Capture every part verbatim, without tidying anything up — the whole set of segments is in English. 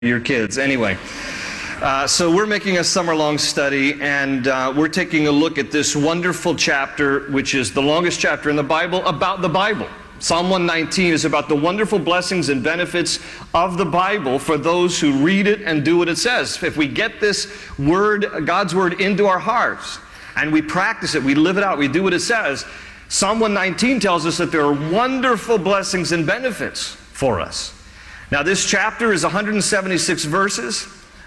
your kids. Anyway, uh, so we're making a summer-long study, and uh, we're taking a look at this wonderful chapter, which is the longest chapter in the Bible, about the Bible. Psalm one nineteen is about the wonderful blessings and benefits of the Bible for those who read it and do what it says. If we get this word, God's word, into our hearts, and we practice it, we live it out, we do what it says, Psalm one nineteen tells us that there are wonderful blessings and benefits for us. Now, this chapter is one hundred seventy-six verses.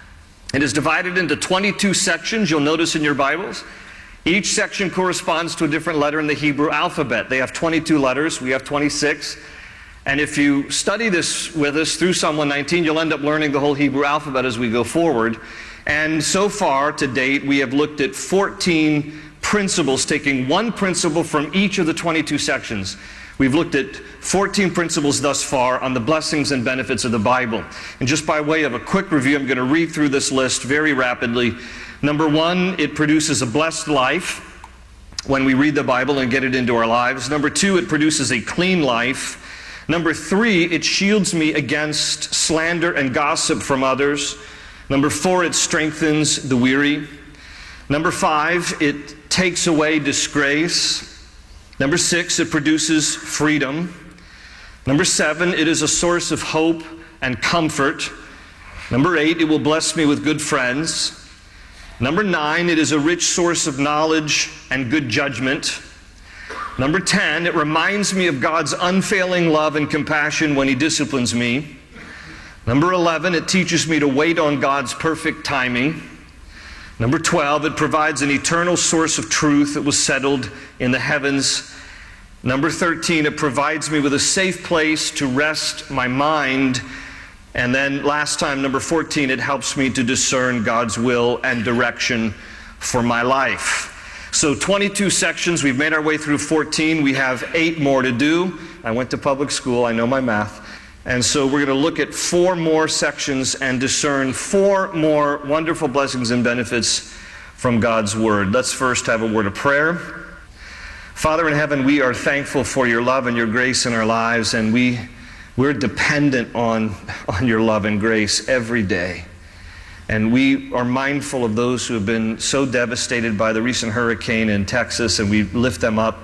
It is divided into twenty-two sections, you'll notice in your Bibles. Each section corresponds to a different letter in the Hebrew alphabet. They have twenty-two letters, we have twenty-six. And if you study this with us through Psalm one nineteen, you'll end up learning the whole Hebrew alphabet as we go forward. And so far, to date, we have looked at fourteen principles, taking one principle from each of the twenty-two sections. We've looked at fourteen principles thus far on the blessings and benefits of the Bible. And just by way of a quick review, I'm going to read through this list very rapidly. Number one, it produces a blessed life when we read the Bible and get it into our lives. Number two, it produces a clean life. Number three, it shields me against slander and gossip from others. Number four, it strengthens the weary. Number five, it takes away disgrace. Number six, it produces freedom. Number seven, it is a source of hope and comfort. Number eight, it will bless me with good friends. Number nine, it is a rich source of knowledge and good judgment. Number ten, it reminds me of God's unfailing love and compassion when He disciplines me. Number eleven, it teaches me to wait on God's perfect timing. Number twelve, it provides an eternal source of truth that was settled in the heavens. Number thirteen, it provides me with a safe place to rest my mind. And then last time, number fourteen, it helps me to discern God's will and direction for my life. So twenty-two sections, we've made our way through fourteen. We have eight more to do. I went to public school, I know my math. And so we're going to look at four more sections and discern four more wonderful blessings and benefits from God's Word. Let's first have a word of prayer. Father in heaven, we are thankful for your love and your grace in our lives, and we, we're dependent on, on your love and grace every day. And we are mindful of those who have been so devastated by the recent hurricane in Texas, and we lift them up.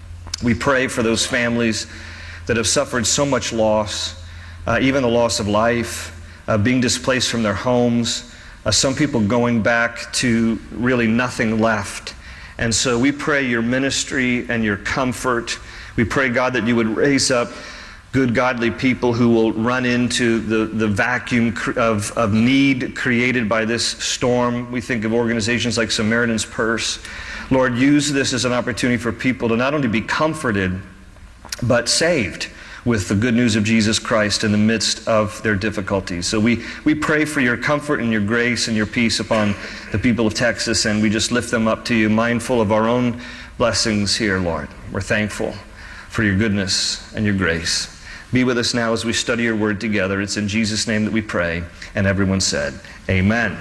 We pray for those families that have suffered so much loss. Uh, even the loss of life, uh, being displaced from their homes, uh, some people going back to really nothing left. And so we pray your ministry and your comfort. We pray, God, that you would raise up good, godly people who will run into the, the vacuum of, of need created by this storm. We think of organizations like Samaritan's Purse. Lord, use this as an opportunity for people to not only be comforted, but saved with the good news of Jesus Christ in the midst of their difficulties. So we, we pray for your comfort and your grace and your peace upon the people of Texas, and we just lift them up to you, mindful of our own blessings here, Lord. We're thankful for your goodness and your grace. Be with us now as we study your word together. It's in Jesus' name that we pray. And everyone said, amen.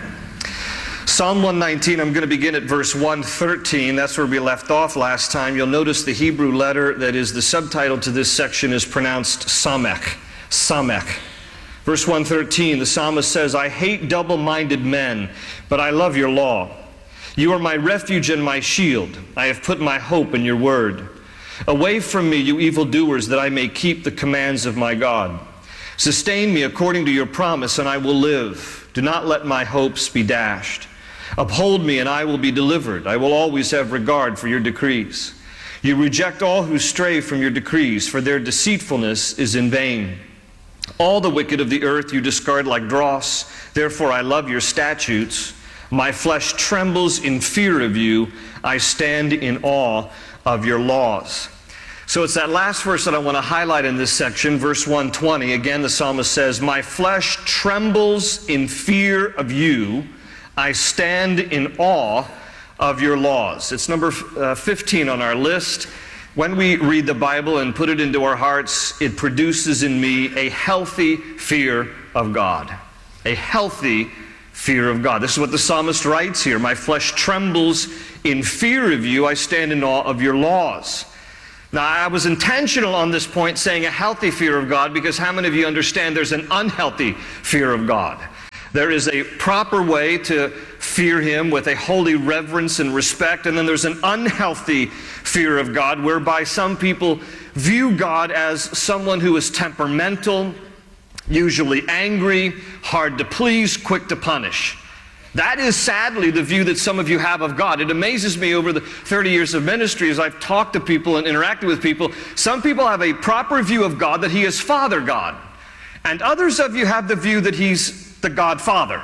Psalm one nineteen, I'm going to begin at verse one thirteen. That's where we left off last time. You'll notice the Hebrew letter that is the subtitle to this section is pronounced Samech. Samech. Verse one thirteen, the psalmist says, I hate double-minded men, but I love your law. You are my refuge and my shield. I have put my hope in your word. Away from me, you evildoers, that I may keep the commands of my God. Sustain me according to your promise, and I will live. Do not let my hopes be dashed. Uphold me, and I will be delivered. I will always have regard for your decrees. You reject all who stray from your decrees, for their deceitfulness is in vain. All the wicked of the earth you discard like dross. Therefore I love your statutes. My flesh trembles in fear of you. I stand in awe of your laws. So it's that last verse that I want to highlight in this section, verse one twenty. Again, the psalmist says, my flesh trembles in fear of you. I stand in awe of your laws. It's number uh, fifteen on our list. When we read the Bible and put it into our hearts, it produces in me a healthy fear of God. A healthy fear of God. This is what the psalmist writes here. My flesh trembles in fear of you. I stand in awe of your laws. Now, I was intentional on this point saying a healthy fear of God, because how many of you understand there's an unhealthy fear of God? There is a proper way to fear him with a holy reverence and respect, and then there's an unhealthy fear of God whereby some people view God as someone who is temperamental, usually angry, hard to please, quick to punish. That is sadly the view that some of you have of God. It amazes me over the thirty years of ministry as I've talked to people and interacted with people. Some people have a proper view of God, that he is Father God. And others of you have the view that he's the Godfather.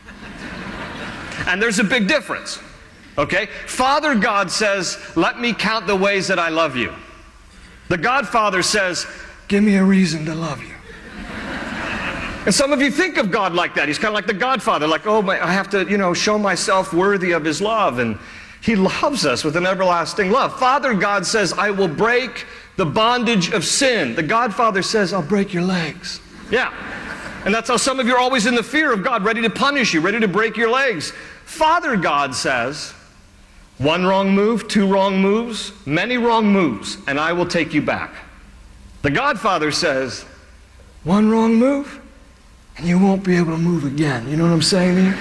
And there's a big difference. Okay? Father God says, let me count the ways that I love you. The Godfather says, give me a reason to love you. And some of you think of God like that. He's kind of like the Godfather, like, oh, my, I have to, you know, show myself worthy of his love. And he loves us with an everlasting love. Father God says, I will break the bondage of sin. The Godfather says, I'll break your legs. Yeah. And that's how some of you are always in the fear of God, ready to punish you, ready to break your legs. Father God says, one wrong move, two wrong moves, many wrong moves, and I will take you back. The Godfather says, one wrong move, and you won't be able to move again. You know what I'm saying to you?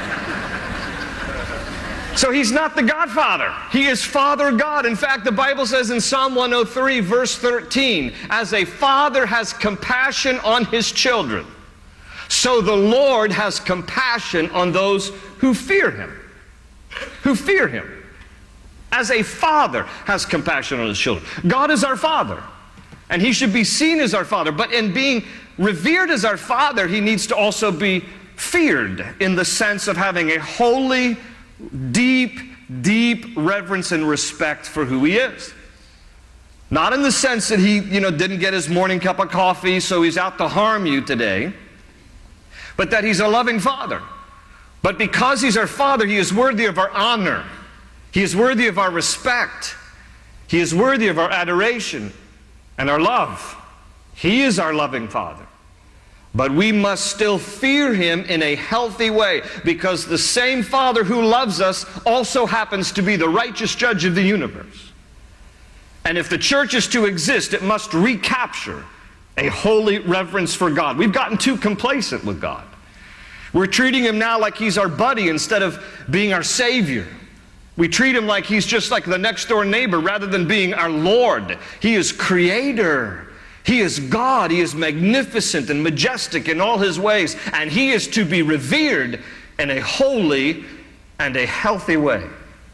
So he's not the Godfather. He is Father God. In fact, the Bible says in Psalm one oh three, verse thirteen, as a father has compassion on his children, so the Lord has compassion on those who fear him. Who fear him. As a father has compassion on his children. God is our Father, and he should be seen as our Father. But in being revered as our Father, he needs to also be feared in the sense of having a holy, deep, deep reverence and respect for who he is. Not in the sense that he, you know, didn't get his morning cup of coffee, so he's out to harm you today, but that he's a loving Father. But because he's our Father, he is worthy of our honor. He is worthy of our respect. He is worthy of our adoration and our love. He is our loving Father. But we must still fear him in a healthy way, because the same Father who loves us also happens to be the righteous judge of the universe. And if the church is to exist, it must recapture a holy reverence for God. We've gotten too complacent with God. We're treating him now like he's our buddy instead of being our Savior. We treat him like he's just like the next door neighbor rather than being our Lord. He is Creator. He is God. He is magnificent and majestic in all his ways. And he is to be revered in a holy and a healthy way.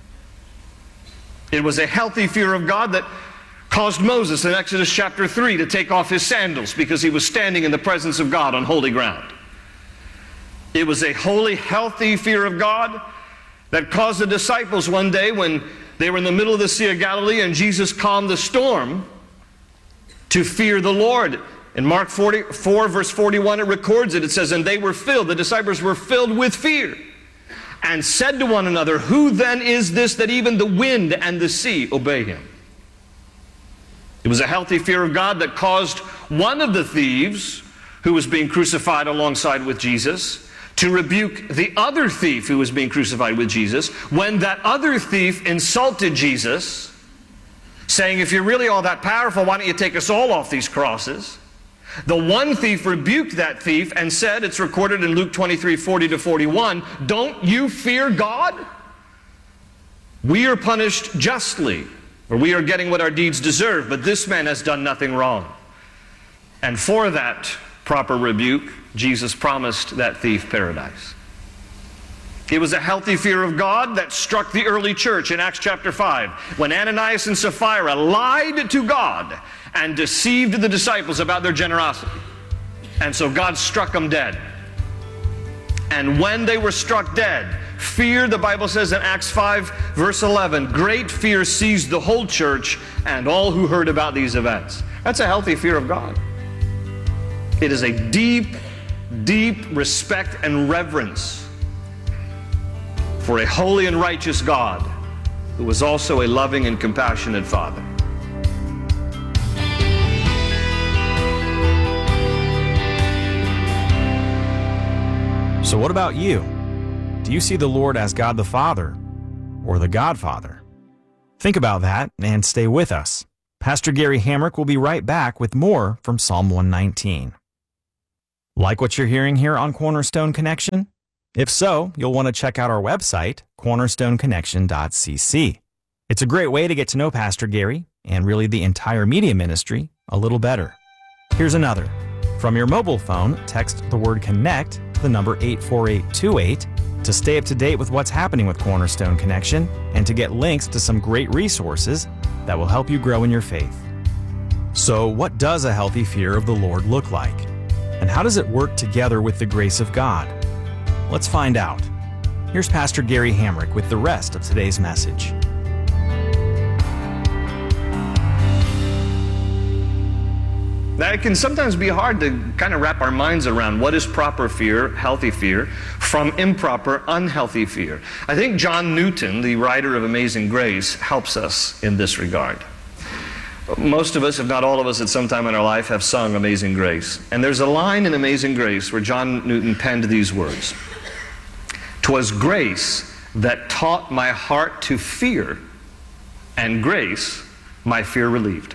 It was a healthy fear of God that caused Moses in Exodus chapter three to take off his sandals because he was standing in the presence of God on holy ground. It was a holy, healthy fear of God that caused the disciples one day, when they were in the middle of the Sea of Galilee and Jesus calmed the storm, to fear the Lord. In Mark forty-four, verse forty-one, it records it. It says, and they were filled, the disciples were filled with fear, and said to one another, who then is this that even the wind and the sea obey him? It was a healthy fear of God that caused one of the thieves who was being crucified alongside with Jesus to rebuke the other thief who was being crucified with Jesus when that other thief insulted Jesus, saying, if you're really all that powerful, why don't you take us all off these crosses? The one thief rebuked that thief and said, it's recorded in Luke twenty-three, forty to forty-one, don't you fear God? We are punished justly, or we are getting what our deeds deserve, but this man has done nothing wrong. And for that proper rebuke, Jesus promised that thief paradise. It was a healthy fear of God that struck the early church in Acts chapter five, when Ananias and Sapphira lied to God and deceived the disciples about their generosity. And so God struck them dead. And when they were struck dead, fear, the Bible says in Acts five, verse eleven, great fear seized the whole church and all who heard about these events. That's a healthy fear of God. It is a deep, deep respect and reverence for a holy and righteous God who was also a loving and compassionate Father. So what about you? Do you see the Lord as God the Father or the Godfather? Think about that and stay with us. Pastor Gary Hamrick will be right back with more from Psalm one nineteen. Like what you're hearing here on Cornerstone Connection? If so, you'll want to check out our website, cornerstone connection dot c c. It's a great way to get to know Pastor Gary, and really the entire media ministry, a little better. Here's another. From your mobile phone, text the word CONNECT to the number eight four eight two eight to stay up to date with what's happening with Cornerstone Connection and to get links to some great resources that will help you grow in your faith. So, what does a healthy fear of the Lord look like? And how does it work together with the grace of God? Let's find out. Here's Pastor Gary Hamrick with the rest of today's message. Now, it can sometimes be hard to kind of wrap our minds around what is proper fear, healthy fear, from improper, unhealthy fear. I think John Newton, the writer of Amazing Grace, helps us in this regard. Most of us, if not all of us, at some time in our life have sung Amazing Grace. And there's a line in Amazing Grace where John Newton penned these words. "'Twas grace that taught my heart to fear, and grace my fear relieved."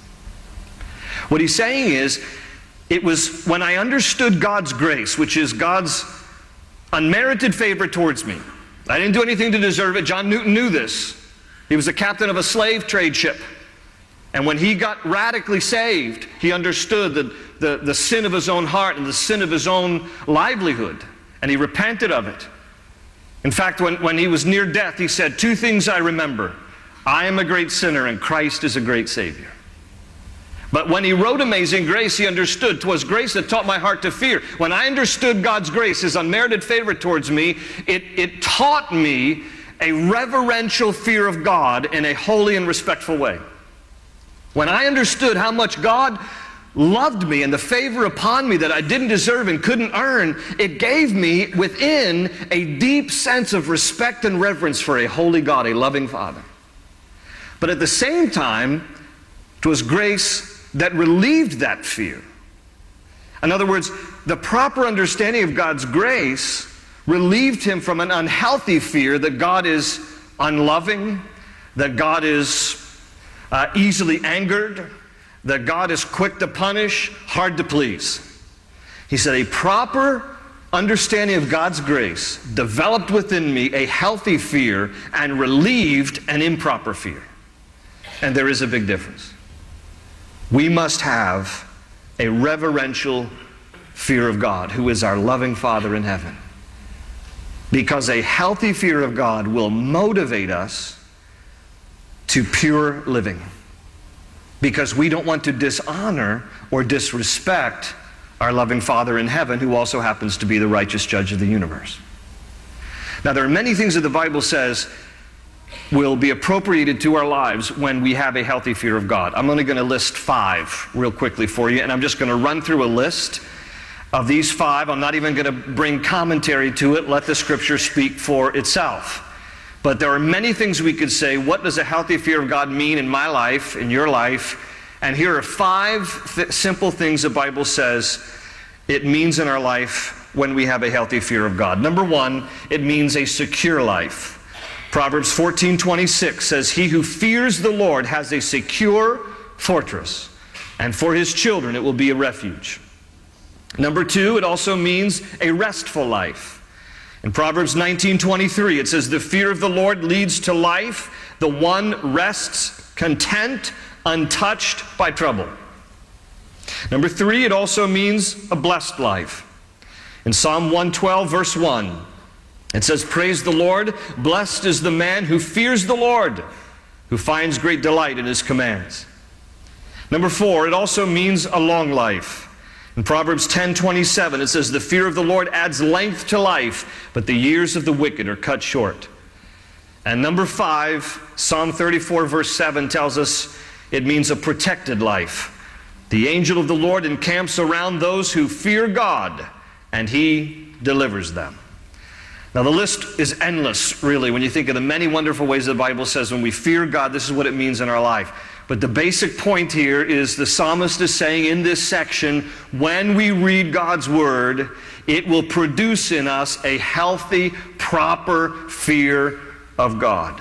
What he's saying is, it was when I understood God's grace, which is God's unmerited favor towards me. I didn't do anything to deserve it. John Newton knew this. He was the captain of a slave trade ship. And when he got radically saved, he understood the, the, the sin of his own heart and the sin of his own livelihood. And he repented of it. In fact, when, when he was near death, he said, "Two things I remember. I am a great sinner and Christ is a great Savior." But when he wrote Amazing Grace, he understood, "'Twas grace that taught my heart to fear." When I understood God's grace, His unmerited favor towards me, it, it taught me a reverential fear of God in a holy and respectful way. When I understood how much God loved me and the favor upon me that I didn't deserve and couldn't earn, it gave me within a deep sense of respect and reverence for a holy God, a loving Father. But at the same time, it was grace that relieved that fear. In other words, the proper understanding of God's grace relieved him from an unhealthy fear that God is unloving, that God is uh, easily angered, that God is quick to punish, hard to please. He said, a proper understanding of God's grace developed within me a healthy fear and relieved an improper fear. And there is a big difference. We must have a reverential fear of God, who is our loving Father in heaven. Because a healthy fear of God will motivate us to pure living. Because we don't want to dishonor or disrespect our loving Father in heaven, who also happens to be the righteous judge of the universe. Now, there are many things that the Bible says will be appropriated to our lives when we have a healthy fear of God. I'm only going to list five real quickly for you, and I'm just going to run through a list of these five. I'm not even going to bring commentary to it. Let the Scripture speak for itself. But there are many things we could say. What does a healthy fear of God mean in my life, in your life? And here are five th- simple things the Bible says it means in our life when we have a healthy fear of God. Number one, it means a secure life. Proverbs fourteen twenty-six says, "He who fears the Lord has a secure fortress, and for his children it will be a refuge." Number two, it also means a restful life. In Proverbs nineteen twenty-three, it says, "The fear of the Lord leads to life. The one rests content, untouched by trouble." Number three, it also means a blessed life. In Psalm one twelve, verse one, it says, "Praise the Lord, blessed is the man who fears the Lord, who finds great delight in his commands." Number four, it also means a long life. In Proverbs ten twenty-seven, it says, "The fear of the Lord adds length to life, but the years of the wicked are cut short." And number five, Psalm thirty-four, verse seven tells us it means a protected life. "The angel of the Lord encamps around those who fear God, and He delivers them." Now, the list is endless, really, when you think of the many wonderful ways the Bible says when we fear God, this is what it means in our life. But the basic point here is the psalmist is saying in this section, when we read God's Word, it will produce in us a healthy, proper fear of God.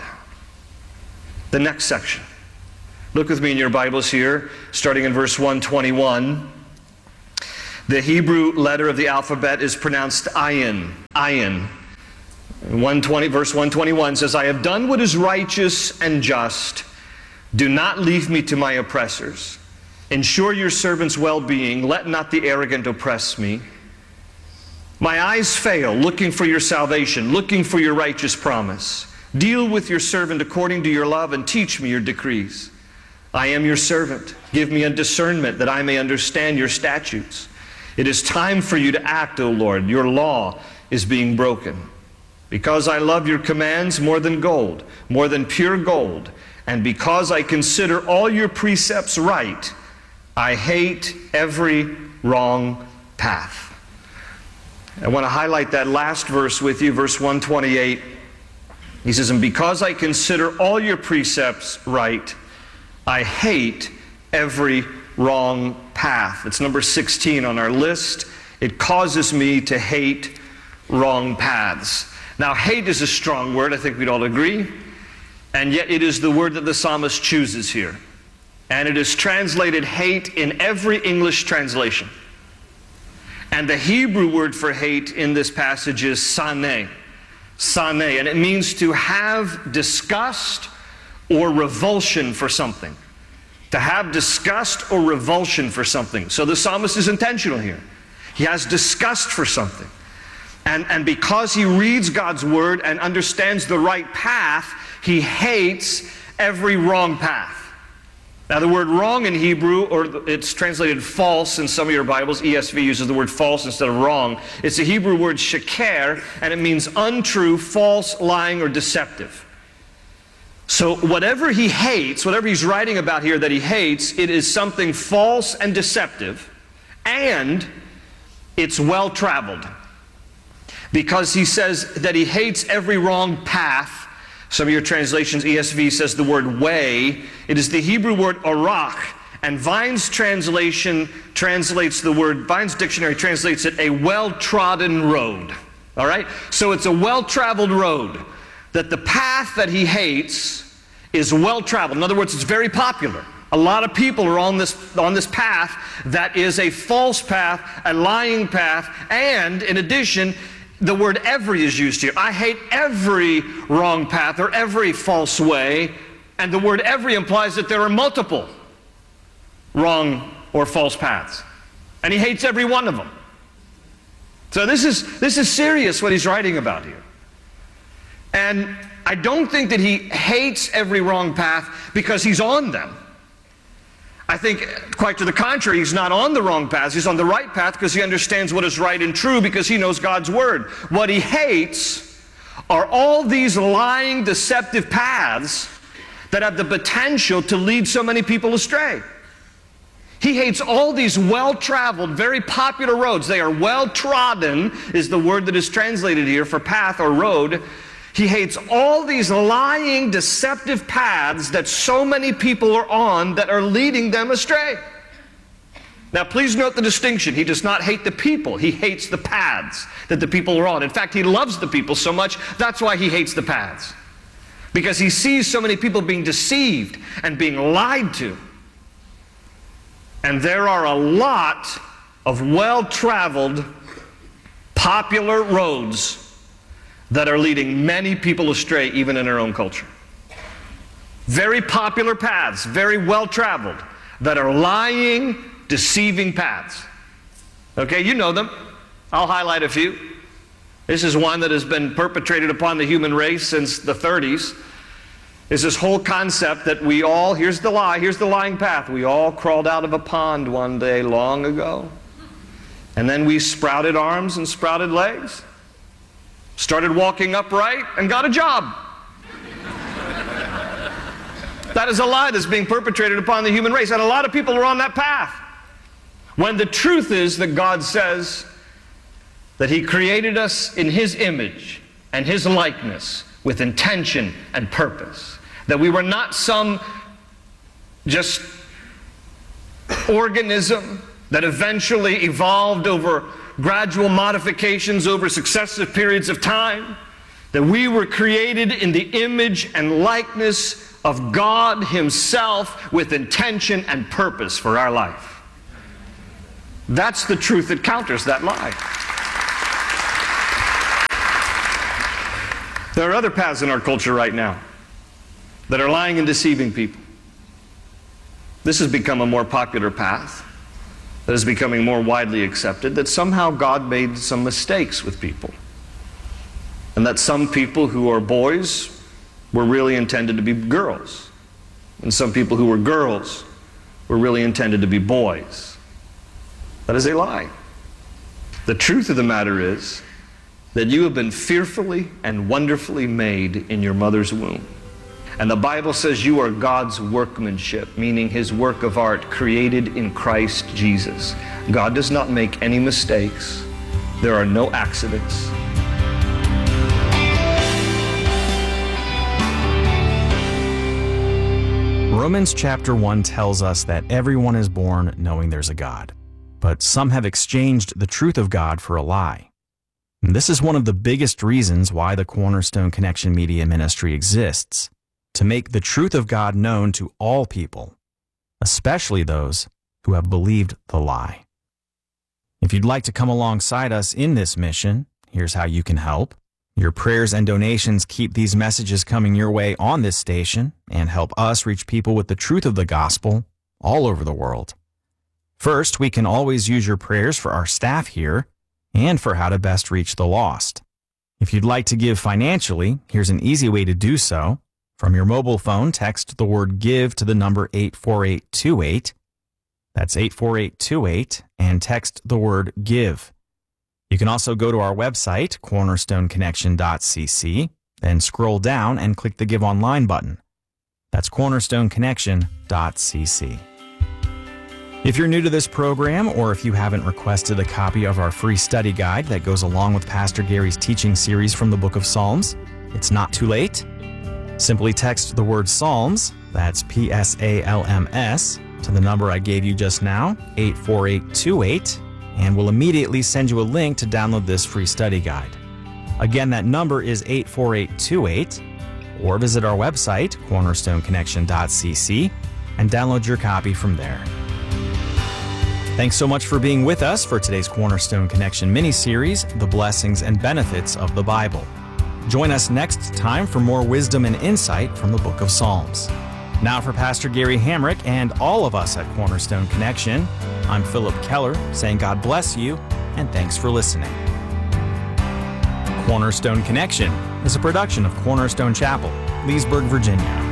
The next section. Look with me in your Bibles here, starting in verse one twenty-one. The Hebrew letter of the alphabet is pronounced ayin. Ayin. one twenty, verse one twenty-one says, I have done what is righteous and just. Do not leave me to my oppressors. Ensure your servant's well-being. Let not the arrogant oppress me. My eyes fail, looking for your salvation, looking for your righteous promise. Deal with your servant according to your love and teach me your decrees. I am your servant. Give me a discernment that I may understand your statutes. It is time for you to act, O Lord. Your law is being broken. Because I love your commands more than gold, more than pure gold, and because I consider all your precepts right, I hate every wrong path. I want to highlight that last verse with you, verse one twenty-eight. He says, and because I consider all your precepts right, I hate every wrong path. It's number sixteen on our list. It causes me to hate wrong paths. Now, hate is a strong word, I think we'd all agree, and yet it is the word that the psalmist chooses here. And it is translated hate in every English translation. And the Hebrew word for hate in this passage is saneh. Saneh, and it means to have disgust or revulsion for something. To have disgust or revulsion for something. So the psalmist is intentional here. He has disgust for something. And, and because he reads God's word and understands the right path, he hates every wrong path. Now the word wrong in Hebrew, or it's translated false in some of your Bibles. E S V uses the word false instead of wrong. It's the Hebrew word sheker, and it means untrue, false, lying, or deceptive. So whatever he hates, whatever he's writing about here that he hates, it is something false and deceptive, and it's well-traveled. Because he says that he hates every wrong path. Some of your translations, E S V says the word way. It is the Hebrew word arach, and Vine's translation translates the word, Vine's dictionary translates it a well-trodden road. All right? So it's a well-traveled road. That the path that he hates is well-traveled. In other words, it's very popular. A lot of people are on this, on this path that is a false path, a lying path, and in addition, the word every is used here. I hate every wrong path or every false way, and the word every implies that there are multiple wrong or false paths. And he hates every one of them. So this is, this is serious what he's writing about here. And I don't think that he hates every wrong path because he's on them. I think, quite to the contrary, he's not on the wrong path. He's on the right path because he understands what is right and true because he knows God's word. What he hates are all these lying, deceptive paths that have the potential to lead so many people astray. He hates all these well-traveled, very popular roads. They are well-trodden, is the word that is translated here for path or road. He hates all these lying, deceptive paths that so many people are on that are leading them astray. Now, please note the distinction. He does not hate the people. He hates the paths that the people are on. In fact, he loves the people so much, that's why he hates the paths. Because he sees so many people being deceived and being lied to. And there are a lot of well-traveled, popular roads that are leading many people astray, even in our own culture. Very popular paths, very well-traveled, that are lying, deceiving paths. Okay, you know them. I'll highlight a few. This is one that has been perpetrated upon the human race since the thirties. Is this whole concept that we all, here's the lie, here's the lying path. We all crawled out of a pond one day long ago. And then we sprouted arms and sprouted legs. Started walking upright and got a job. That is a lie that's being perpetrated upon the human race. And a lot of people are on that path. When the truth is that God says that He created us in His image and His likeness with intention and purpose. That we were not some just organism that eventually evolved over gradual modifications over successive periods of time. That we were created in the image and likeness of God Himself with intention and purpose for our life. That's the truth that counters that lie. There are other paths in our culture right now that are lying and deceiving people. This has become a more popular path that is becoming more widely accepted, that somehow God made some mistakes with people. And that some people who are boys were really intended to be girls. And some people who were girls were really intended to be boys. That is a lie. The truth of the matter is that you have been fearfully and wonderfully made in your mother's womb. And the Bible says you are God's workmanship, meaning His work of art created in Christ Jesus. God does not make any mistakes. There are no accidents. Romans chapter one tells us that everyone is born knowing there's a God, but some have exchanged the truth of God for a lie. And this is one of the biggest reasons why the Cornerstone Connection Media Ministry exists, to make the truth of God known to all people, especially those who have believed the lie. If you'd like to come alongside us in this mission, here's how you can help. Your prayers and donations keep these messages coming your way on this station and help us reach people with the truth of the gospel all over the world. First, we can always use your prayers for our staff here and for how to best reach the lost. If you'd like to give financially, here's an easy way to do so. From your mobile phone, text the word GIVE to the number eight four eight two eight. That's eight four eight two eight, and text the word GIVE. You can also go to our website, cornerstone connection dot c c, then scroll down and click the Give Online button. That's cornerstone connection dot c c. If you're new to this program, or if you haven't requested a copy of our free study guide that goes along with Pastor Gary's teaching series from the book of Psalms, it's not too late. Simply text the word Psalms, that's P S A L M S, to the number I gave you just now, eight four eight two eight, and we'll immediately send you a link to download this free study guide. Again, that number is eight four eight two eight, or visit our website, cornerstone connection dot c c, and download your copy from there. Thanks so much for being with us for today's Cornerstone Connection mini-series, The Blessings and Benefits of the Bible. Join us next time for more wisdom and insight from the book of Psalms. Now for Pastor Gary Hamrick and all of us at Cornerstone Connection, I'm Philip Keller saying God bless you and thanks for listening. Cornerstone Connection is a production of Cornerstone Chapel, Leesburg, Virginia.